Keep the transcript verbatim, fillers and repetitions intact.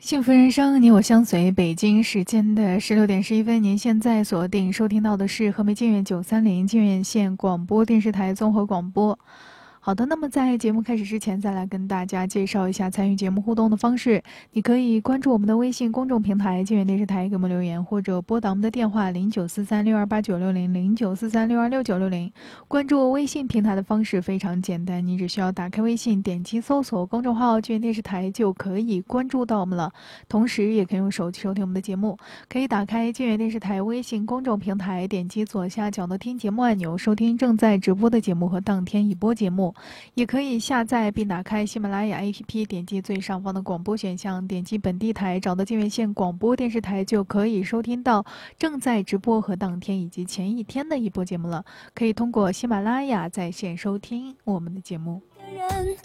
幸福人生，你我相随。北京时间的十六点十一分，您现在锁定收听到的是河北靖远九三零靖远县广播电视台综合广播。好的，那么在节目开始之前，再来跟大家介绍一下参与节目互动的方式。你可以关注我们的微信公众平台靖远电视台，给我们留言，或者拨打我们的电话零九四三六二八九六零零九四三六二六九六零。关注微信平台的方式非常简单，你只需要打开微信，点击搜索公众号靖远电视台就可以关注到我们了。同时也可以用手机收听我们的节目，可以打开靖远电视台微信公众平台，点击左下角的听节目按钮，收听正在直播的节目和当天已播节目。也可以下载并打开喜马拉雅 A P P， 点击最上方的广播选项，点击本地台，找到靖远县广播电视台，就可以收听到正在直播和当天以及前一天的一播节目了。可以通过喜马拉雅在线收听我们的节目。